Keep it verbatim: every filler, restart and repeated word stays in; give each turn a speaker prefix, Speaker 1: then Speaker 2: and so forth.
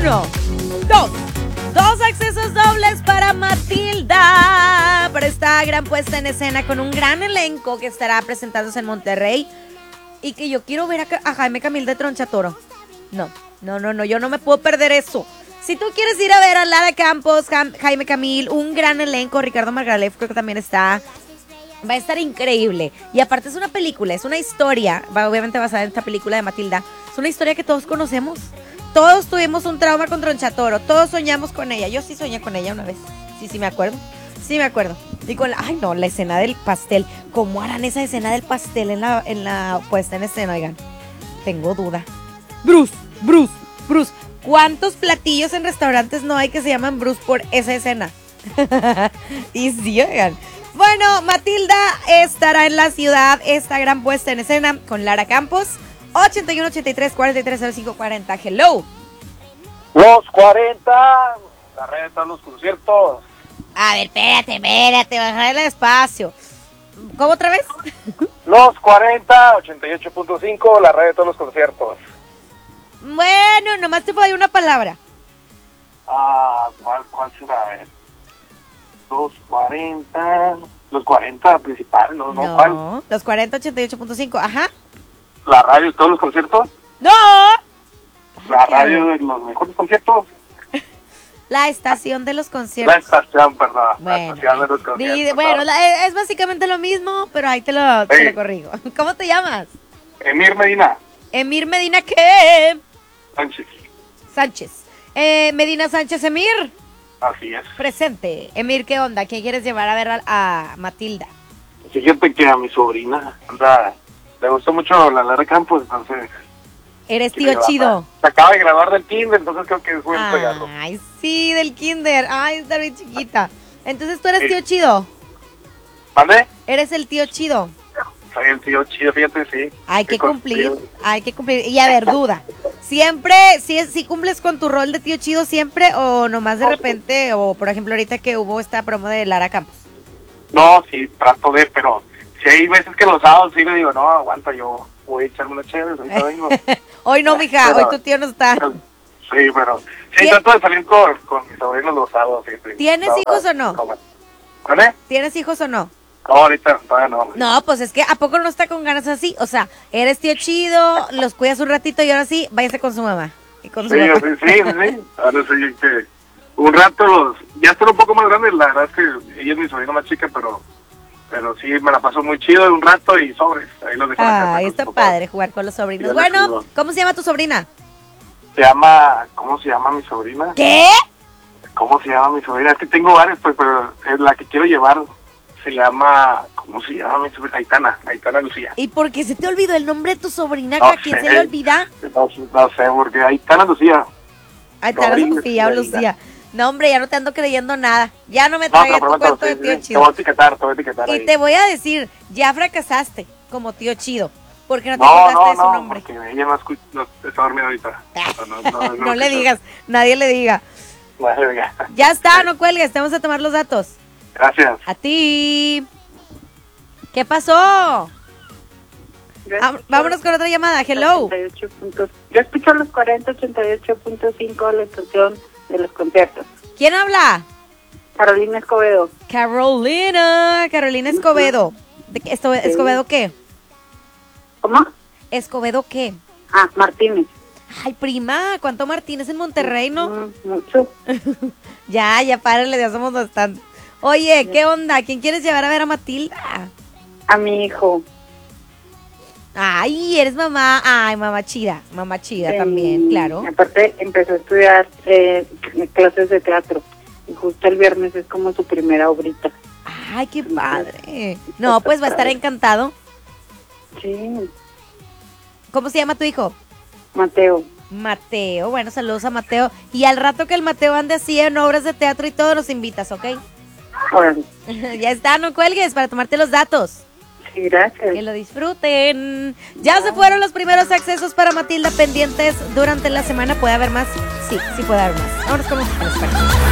Speaker 1: Uno, dos, dos accesos dobles para Matilda, para esta gran puesta en escena con un gran elenco que estará presentándose en Monterrey y que yo quiero ver a, a Jaime Camil de Tronchatoro. No, no, no, no, yo no me puedo perder eso. Si tú quieres ir a ver a Lara Campos, Jam, Jaime Camil, un gran elenco, Ricardo Margalef creo que también está, va a estar increíble. Y aparte es una película, es una historia, va, obviamente basada en esta película de Matilda. Es una historia que todos conocemos. Todos tuvimos un trauma con Tronchatoro, todos soñamos con ella. Yo sí soñé con ella una vez, sí, sí me acuerdo, sí me acuerdo. Y con la, ay no, la escena del pastel, ¿cómo harán esa escena del pastel en la, en la puesta en escena? Oigan, tengo duda. Bruce, Bruce, Bruce. ¿Cuántos platillos en restaurantes no hay que se llaman Bruce por esa escena? Y sí, oigan. Bueno, Matilda estará en la ciudad, esta gran puesta en escena con Lara Campos. ochenta y uno, ochenta y tres, cuarenta y tres, cero cinco, cuarenta. Hello.
Speaker 2: Los cuarenta, la red de todos los conciertos.
Speaker 1: A ver, espérate, espérate, bajar despacio. ¿Cómo otra vez?
Speaker 2: Los cuarenta, ochenta y ocho punto cinco, la red de todos los conciertos.
Speaker 1: Bueno, nomás te puedo dar una palabra.
Speaker 2: Ah, ¿cuál, cuál será? A ver. Los cuarenta, los cuarenta principal, ¿no? ¿No?
Speaker 1: No,
Speaker 2: ¿Cuál?
Speaker 1: los cuarenta, ochenta y ocho punto cinco, ajá.
Speaker 2: La radio de todos los conciertos.
Speaker 1: ¡No!
Speaker 2: La radio de los mejores conciertos.
Speaker 1: La estación de los conciertos.
Speaker 2: La estación, perdón.
Speaker 1: Bueno,
Speaker 2: la estación de los conciertos.
Speaker 1: di, bueno la, es básicamente lo mismo, pero ahí te lo, te
Speaker 2: sí.
Speaker 1: lo corrijo. ¿Cómo te llamas?
Speaker 2: Emir Medina.
Speaker 1: Emir Medina, ¿qué?
Speaker 2: Sánchez.
Speaker 1: Sánchez. Eh, Medina Sánchez Emir.
Speaker 2: Así es.
Speaker 1: Presente. Emir, ¿qué onda? ¿Qué quieres llevar a ver a, a Matilda?
Speaker 2: Fíjate que a mi sobrina, o sea, le gustó mucho la Lara Campos, entonces...
Speaker 1: Eres tío chido.
Speaker 2: Se acaba de graduar del kinder, entonces creo que es buen regalo.
Speaker 1: Ay, sí, del kinder. Ay, está bien chiquita. Entonces tú eres
Speaker 2: Sí.
Speaker 1: tío chido.
Speaker 2: ¿Vale?
Speaker 1: Eres el tío chido.
Speaker 2: Soy el tío chido, fíjate, sí.
Speaker 1: Hay que
Speaker 2: Sí, con-
Speaker 1: cumplir,
Speaker 2: sí.
Speaker 1: hay que cumplir. Y a ver, duda. ¿Siempre, si, es- si cumples con tu rol de tío chido siempre o nomás de repente, o por ejemplo ahorita que hubo esta promo de Lara Campos?
Speaker 2: No, sí, trato de, pero si hay veces que los sábados sí le digo, no, aguanta, yo voy a echarme una chévere, ahorita vengo.
Speaker 1: Hoy no, mija,
Speaker 2: Pero-
Speaker 1: hoy tu tío no está.
Speaker 2: Sí, pero sí,
Speaker 1: ¿Tien-
Speaker 2: trato de salir con, con mis sobrinos los sábados. Sí, sí.
Speaker 1: ¿Tienes
Speaker 2: No,
Speaker 1: hijos o no?
Speaker 2: ¿Cómo? ¿Vale?
Speaker 1: ¿Tienes hijos o no?
Speaker 2: No, ahorita todavía no.
Speaker 1: No, pues es que ¿a poco no está con ganas así? O sea, eres tío chido, los cuidas un ratito y ahora sí, váyase con su mamá. Y con su
Speaker 2: Sí,
Speaker 1: papá.
Speaker 2: sí, sí, sí. Ahora sí que un rato los... Ya están un poco más grandes, la verdad es que ella es mi sobrina más chica, pero pero sí me la paso muy chido un rato y sobres. Ahí los dejo en la casa
Speaker 1: Ay,
Speaker 2: con
Speaker 1: está
Speaker 2: su papá.
Speaker 1: padre jugar con los sobrinos.
Speaker 2: Ya les
Speaker 1: Bueno,
Speaker 2: jugó.
Speaker 1: ¿cómo se llama tu sobrina?
Speaker 2: Se llama... ¿Cómo se llama mi sobrina?
Speaker 1: ¿Qué?
Speaker 2: ¿Cómo se llama mi sobrina? Es que tengo varias, pues, pero es la que quiero llevar se llama... ¿Cómo se llama mi sobrina? Aitana, Aitana Lucía.
Speaker 1: ¿Y por qué se te olvidó el nombre de tu sobrina?
Speaker 2: No
Speaker 1: ¿A quién
Speaker 2: sé.
Speaker 1: se le olvida?
Speaker 2: No, no sé, porque Aitana Lucía.
Speaker 1: Ay, te
Speaker 2: Sobrina,
Speaker 1: Sofía o
Speaker 2: Lucía.
Speaker 1: Lucía. No, hombre, ya no te ando creyendo nada. Ya no me
Speaker 2: No,
Speaker 1: traigas
Speaker 2: pero
Speaker 1: tu
Speaker 2: pronto,
Speaker 1: cuento de
Speaker 2: sí,
Speaker 1: tío
Speaker 2: sí, te
Speaker 1: chido.
Speaker 2: voy a etiquetar, te voy a etiquetar
Speaker 1: Y
Speaker 2: ahí.
Speaker 1: te voy a decir, ya fracasaste como tío chido. Porque no te
Speaker 2: No,
Speaker 1: acordaste
Speaker 2: no,
Speaker 1: de su
Speaker 2: no,
Speaker 1: nombre.
Speaker 2: porque ella no, escu- no está dormida ahorita. No, no, no,
Speaker 1: No le
Speaker 2: escucho.
Speaker 1: digas, nadie le diga.
Speaker 2: No le digas.
Speaker 1: Ya está, no cuelgues, te vamos a tomar los datos.
Speaker 2: Gracias.
Speaker 1: A ti. ¿Qué pasó?
Speaker 3: Yo
Speaker 1: Ah,
Speaker 3: escucho
Speaker 1: vámonos con otra llamada. Hello.
Speaker 3: ochenta y ocho puntos. Yo escucho los cuarenta, ochenta y ocho punto cinco, la estación de los conciertos.
Speaker 1: ¿Quién habla?
Speaker 3: Carolina Escobedo.
Speaker 1: Carolina. Carolina Escobedo. ¿De qué- esto-
Speaker 3: Sí.
Speaker 1: ¿Escobedo qué?
Speaker 3: ¿Cómo?
Speaker 1: ¿Escobedo qué?
Speaker 3: Ah, Martínez.
Speaker 1: Ay, prima, ¿cuánto Martínez en Monterrey, no?
Speaker 3: Mm, mucho.
Speaker 1: Ya, ya párale, ya somos bastante. Oye, ¿qué onda? ¿Quién quieres llevar a ver a Matilda?
Speaker 3: A mi hijo.
Speaker 1: Ay, eres mamá. Ay, mamá chida. Mamá chida
Speaker 3: Eh,
Speaker 1: también, claro.
Speaker 3: Aparte, empezó a estudiar eh, clases de teatro. Y justo el viernes es como su primera obrita.
Speaker 1: Ay, qué padre. No, pues va a estar encantado.
Speaker 3: Sí,
Speaker 1: ¿Cómo se llama tu hijo?
Speaker 3: Mateo.
Speaker 1: Mateo. Bueno, saludos a Mateo. Y al rato que el Mateo ande así en obras de teatro y todo, nos invitas, ¿ok?
Speaker 3: Órale.
Speaker 1: Ya está, no cuelgues para tomarte los datos.
Speaker 3: Sí, gracias.
Speaker 1: Que lo disfruten. Ya se fueron los primeros accesos para Matilda pendientes durante la semana. ¿Puede haber más? Sí, sí puede haber más. Vámonos con los